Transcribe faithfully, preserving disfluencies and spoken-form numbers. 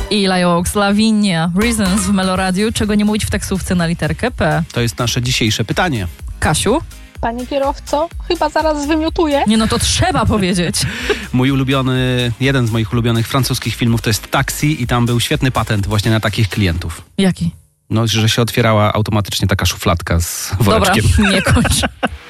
Eli Oaks, Lavinia, Reasons w Meloradiu. Czego nie mówić w taksówce na literkę P? To jest nasze dzisiejsze pytanie. Kasiu? Panie kierowco, chyba zaraz wymiotuję. Nie, no to trzeba powiedzieć. Mój ulubiony, jeden z moich ulubionych francuskich filmów to jest Taxi i tam był świetny patent właśnie na takich klientów. Jaki? No, że się otwierała automatycznie taka szufladka z woreczkiem. Dobra, nie kończ.